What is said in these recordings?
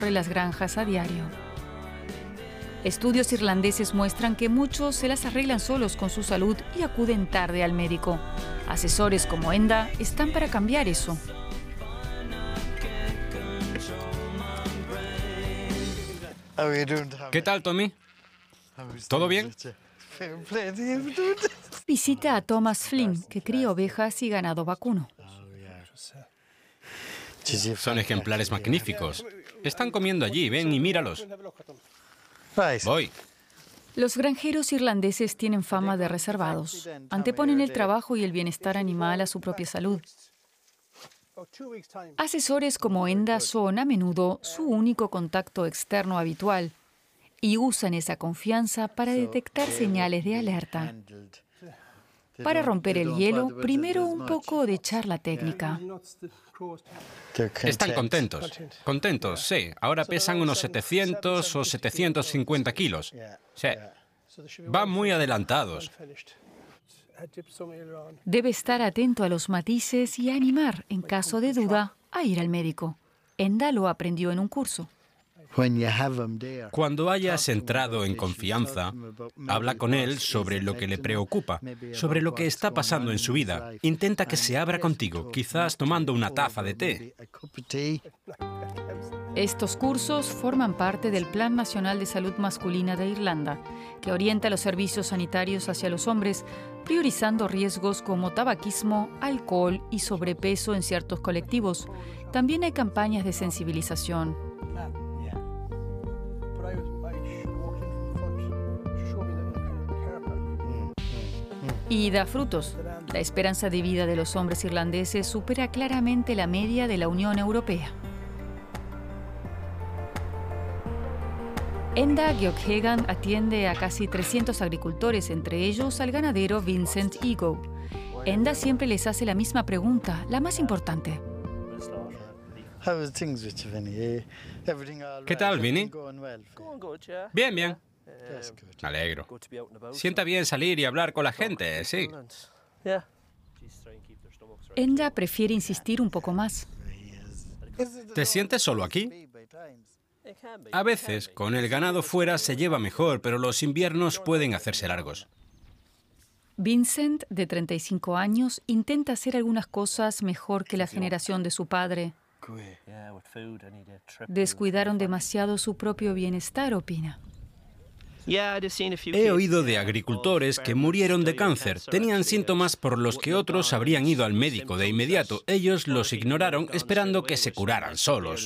de las granjas a diario. Estudios irlandeses muestran que muchos se las arreglan solos con su salud y acuden tarde al médico. Asesores como Enda están para cambiar eso. ¿Qué tal, Tommy? ¿Todo bien? Visita a Thomas Flynn, que cría ovejas y ganado vacuno. Son ejemplares magníficos. Están comiendo allí, ven y míralos. Voy. Los granjeros irlandeses tienen fama de reservados. Anteponen el trabajo y el bienestar animal a su propia salud. Asesores como Enda son a menudo su único contacto externo habitual y usan esa confianza para detectar señales de alerta. Para romper el hielo, primero un poco de charla técnica. Están contentos. Contentos, sí. Ahora pesan unos 700 o 750 kilos. Sí. Van muy adelantados. Debe estar atento a los matices y animar, en caso de duda, a ir al médico. Enda lo aprendió en un curso. Cuando hayas entrado en confianza, habla con él sobre lo que le preocupa, sobre lo que está pasando en su vida. Intenta que se abra contigo, quizás tomando una taza de té. Estos cursos forman parte del Plan Nacional de Salud Masculina de Irlanda, que orienta los servicios sanitarios hacia los hombres, priorizando riesgos como tabaquismo, alcohol y sobrepeso en ciertos colectivos. También hay campañas de sensibilización. Y da frutos. La esperanza de vida de los hombres irlandeses supera claramente la media de la Unión Europea. Enda Geoghegan atiende a casi 300 agricultores, entre ellos al ganadero Vincent Ego. Enda siempre les hace la misma pregunta, la más importante. ¿Qué tal, Vinny? Bien, bien. Me alegro. Sienta bien salir y hablar con la gente, sí. Enda prefiere insistir un poco más. ¿Te sientes solo aquí? A veces, con el ganado fuera se lleva mejor, pero los inviernos pueden hacerse largos. Vincent, de 35 años, intenta hacer algunas cosas mejor que la generación de su padre. Descuidaron demasiado su propio bienestar, opina. He oído de agricultores que murieron de cáncer. Tenían síntomas por los que otros habrían ido al médico de inmediato. Ellos los ignoraron esperando que se curaran solos.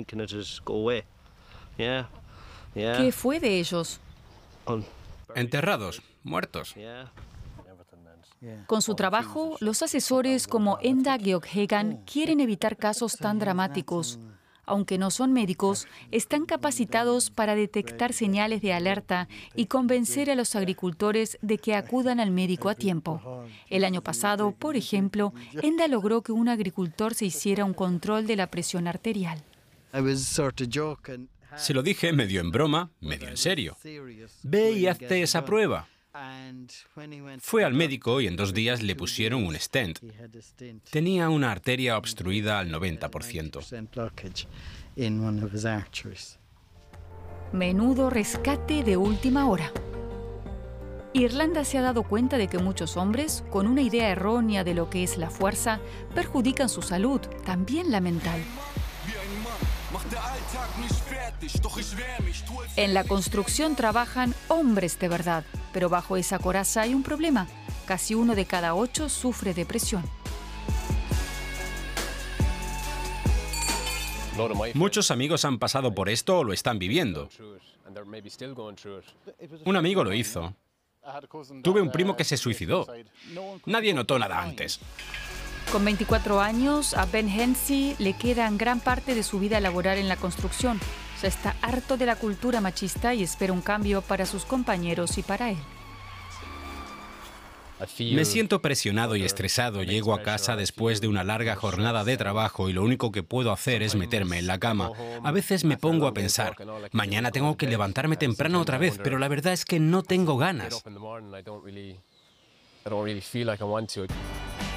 ¿Qué fue de ellos? Enterrados, muertos. Con su trabajo, los asesores como Enda Geoghegan quieren evitar casos tan dramáticos. Aunque no son médicos, están capacitados para detectar señales de alerta y convencer a los agricultores de que acudan al médico a tiempo. El año pasado, por ejemplo, Enda logró que un agricultor se hiciera un control de la presión arterial. Se lo dije medio en broma, medio en serio. Ve y hazte esa prueba. Fue al médico y en 2 días le pusieron un stent. Tenía una arteria obstruida al 90%. Menudo rescate de última hora. Irlanda se ha dado cuenta de que muchos hombres, con una idea errónea de lo que es la fuerza, perjudican su salud, también la mental. En la construcción trabajan hombres de verdad, pero bajo esa coraza hay un problema. Casi 1 de cada 8 sufre depresión. Muchos amigos han pasado por esto o lo están viviendo. Un amigo lo hizo. Tuve un primo que se suicidó. Nadie notó nada antes. Con 24 años, a Ben Hensey le queda gran parte de su vida laboral en la construcción. Ya está harto de la cultura machista y espera un cambio para sus compañeros y para él. Me siento presionado y estresado. Llego a casa después de una larga jornada de trabajo y lo único que puedo hacer es meterme en la cama. A veces me pongo a pensar, mañana tengo que levantarme temprano otra vez, pero la verdad es que no tengo ganas.